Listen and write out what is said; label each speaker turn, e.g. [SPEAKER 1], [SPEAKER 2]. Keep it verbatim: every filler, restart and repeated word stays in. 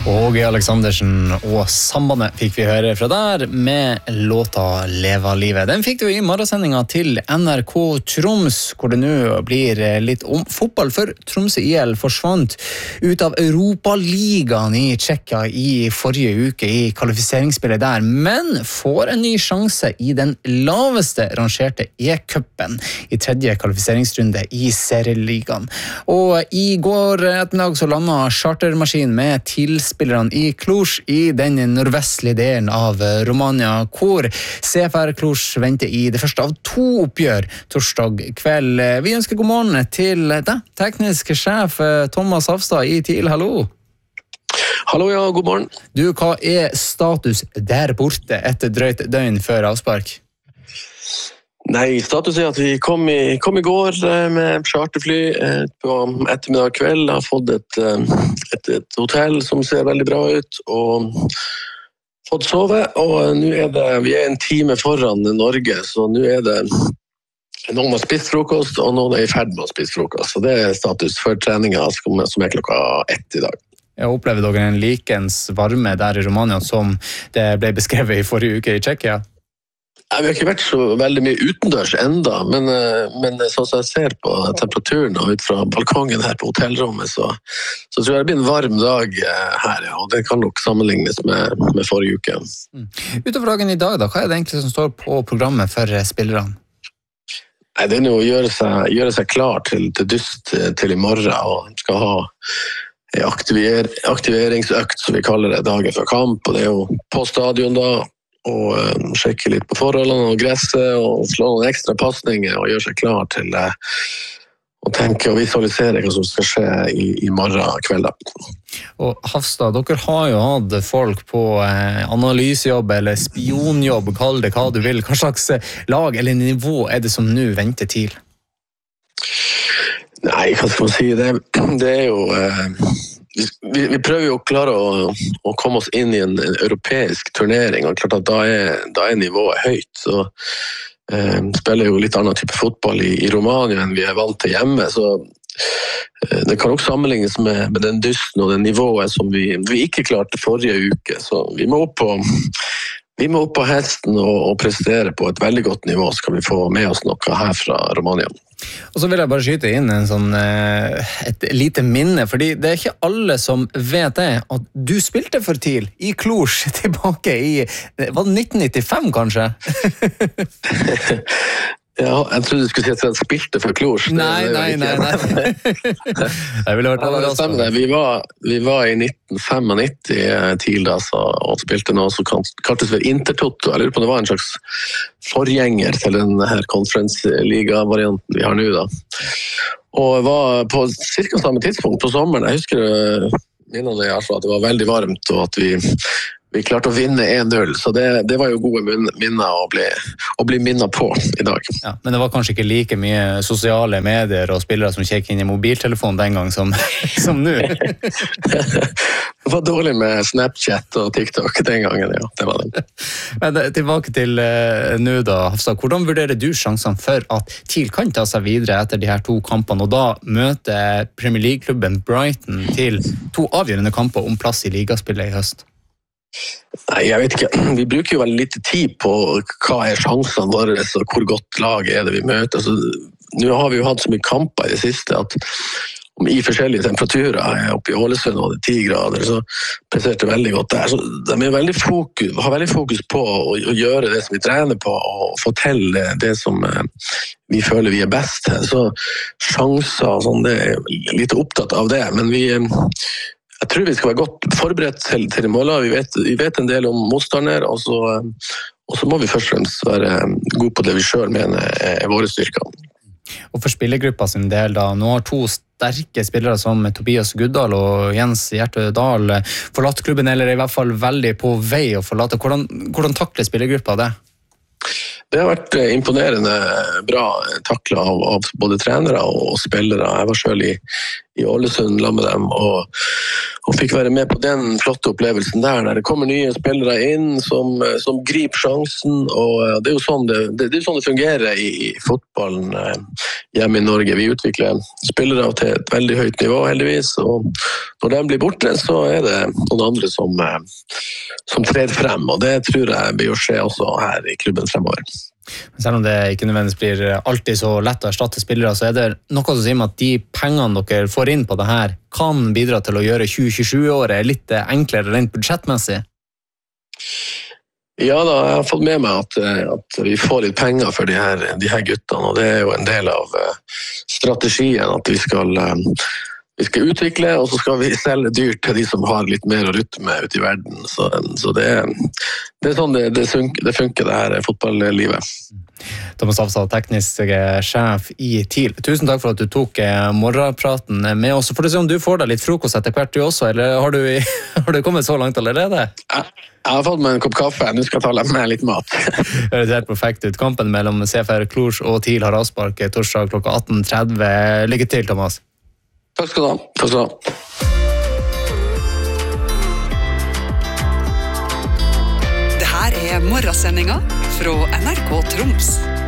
[SPEAKER 1] Åge Aleksandersen og Sambandet fikk vi høre fra der med låta Leva livet. Den fikk du i morgensendinga til N R K Troms, hvor det nå blir litt om fotball, for Tromsø I L forsvant ut av Europaligaen i Tsjekkia i forrige uke i kvalifiseringsspillet der, men får en ny sjanse i den laveste rangerte E-cupen i tredje kvalifiseringsrunde i serieligaen. Og i går ettermiddag så landet chartermaskin med tilspillere i Cluj i den nordvestlige delen av Romania, hvor C F R Cluj venter i det første av to oppgjør torsdag kveld. Vi ønsker god morgen til deg, teknisk sjef Thomas Hafstad i TIL. Hallo!
[SPEAKER 2] Hallo, ja, god morgen.
[SPEAKER 1] Du, hva er status der borte etter drøyt døgn før avspark?
[SPEAKER 2] Nei, status er at vi kom i, kom i går med charterfly på ettermiddag kveld. Har fått et, et, et hotell som ser veldig bra ut, og fått sove. Og nå er det, vi er en time foran Norge, så nå er det noen har spist frokost, og noen er i ferd med å spise frokost. Så det er status for treninga som er klokka ett i dag.
[SPEAKER 1] Jeg opplever dere en likens varme der i Romania som det ble beskrevet i forrige uke i Tsjekkia?
[SPEAKER 2] Ja, vi har ikke vært så veldig mye utendørs enda, men, men sånn som jeg ser på temperaturen og ut fra balkongen her på hotellrommet, så, så tror jeg det blir en varm dag her, ja, og det kan nok sammenlignes med, med forrige uke.
[SPEAKER 1] Mm. Utover dagen i dag, da, hva er det egentlig som står på programmet for spillerne?
[SPEAKER 2] Nei, det er noe å gjøre seg, gjøre seg klar til, til dyst til i morgen, og skal ha en aktiver, aktiveringsøkt, som vi kaller det, dagen før kamp, og det er jo på stadion da, og uh, sjekke litt på forholdene og gresset og slå noen ekstra passninger og gjøre seg klar til uh, å tenke og visualisere hva som skal skje i, i morgen kveld.
[SPEAKER 1] Og Hafstad, dere har jo hatt folk på uh, analysejobb eller spionjobb, kall det hva du vil. Hva slags lag eller nivå er det som nå venter til?
[SPEAKER 2] Nei, hva skal man si? Det, det er jo... Uh, Vi, vi prøver jo å klare å, å komme oss inn i en, en europeisk turnering, og klart at da er, da er nivået høyt, så eh, spiller jo litt annen type fotball i, i Romania enn vi er vant til hjemme, så eh, det kan også sammenlignes med, med den dysten og det nivået som vi, vi ikke klarte forrige uke, så vi må opp på, vi må opp på hesten og, og prestere på et veldig godt nivå, så kan vi få med oss noe her fra Romania.
[SPEAKER 1] Og så vil jeg bare skyte inn en sånn, et lite minne, fordi det er ikke alle som vet det, at du spilte for TIL i Cluj tilbake i, var det nitten nittifem kanskje?
[SPEAKER 2] Ja, jeg trodde du skulle si at jeg spilte for Cluj.
[SPEAKER 1] Nei, nei, nei, nei. Jeg ville vært overrasket.
[SPEAKER 2] Vi var, vi var i nitten nittifem TIL da, så, og spilte noe som kaltes for Intertoto. Jeg lurer på om det var en slags forgjenger til den her Conference-liga-varianten vi har nå da. Og var på cirka samme tidspunkt på sommeren. Jeg husker minnene i hvert fall at det var veldig varmt, og at vi Vi klarte å vinne en null, så det, det var jo gode minner å bli, å bli minnet på i dag.
[SPEAKER 1] Ja, men det var kanskje ikke like mye sosiale medier og spillere som kjekk inn i mobiltelefonen den gang som, som nå.
[SPEAKER 2] Det var dårlig med Snapchat og TikTok den gangen, ja. Det var det.
[SPEAKER 1] Men tilbake til uh, nå da, Hafstad. Hvordan vurderer du sjansene for at TIL kan ta seg videre etter de her to kampene, og da møte Premier League-klubben Brighton til to avgjørende kamper om plass i ligaspillet i høst?
[SPEAKER 2] Nei, jeg vet ikke. Vi bruker jo veldig lite tid på hva er sjansene våre, og hvor godt lag er det vi møter. Altså, nå har vi jo hatt så mye kamper i det siste, at om i forskjellige temperaturer, oppe i Ålesund og det ti grader, så presterte det veldig godt der. Så de er veldig fokus, har veldig fokus på å, å gjøre det som vi trener på, og få til det, det som vi føler vi er best til. Så sjanser og sånn, det er litt opptatt av det, men vi... Jeg tror vi skal være godt forberedt til, til i morgen. Vi vet, vi vet en del om motstander, og så, og så må vi først og fremst være gode på det vi selv mener er våre styrker.
[SPEAKER 1] Og for spillergruppa sin del da, nå har to sterke spillere som Tobias Guddal og Jens Hjertødal forlatt klubben, eller i hvert fall veldig på vei å forlate. Hvordan, hvordan takler spillergruppa det?
[SPEAKER 2] Det har vært imponerende bra taklet av, av både trenere og spillere. Jeg var selv i, i Ålesund sammen med dem, og, og og fikk være med på den flotte opplevelsen der, der det kommer nye spillere inn som, som griper sjansen, og det er jo sånn det, det, det, er sånn det fungerer i, i fotballen hjemme i Norge. Vi utvikler spillere til et veldig høyt nivå, heldigvis, og når de blir borte, så er det noen andre som, som trer frem, og det tror jeg blir å skje også her i klubben fremover.
[SPEAKER 1] Selv om det ikke nødvendigvis blir alltid så lett å erstatte spillere, så er det noe som sier med at de pengene dere får inn på det her kan bidra til å gjøre tjue tjuesju-året litt enklere rent budsjettmessig.
[SPEAKER 2] Ja da, jeg har fått med meg at, at vi får litt penger for de her, de her guttene, og det er jo en del av strategien at vi skal Vi skal utvikle, og så skal vi selge dyrt til de som har litt mer å rutte med ute i verden. Så, så det, det er sånn det, det, funker, det funker, det her fotballivet.
[SPEAKER 1] Thomas Hafstad, teknisk sjef i TIL. Tusen takk for at du tok morgenpraten med oss. Så får du se om du får deg litt frokost etter hvert du også, eller har du, har du kommet så langt allerede?
[SPEAKER 2] Jeg, jeg har fått meg en kopp kaffe, nå skal jeg ta med litt mat.
[SPEAKER 1] Det høres helt perfekt ut. Kampen mellom C F R Cluj og TIL har avspark torsdag klokka atten tretti. Lykke til, Thomas.
[SPEAKER 2] Takk skal du ha. Takk skal du ha.
[SPEAKER 3] Det her er morgensendinga fra N R K Troms.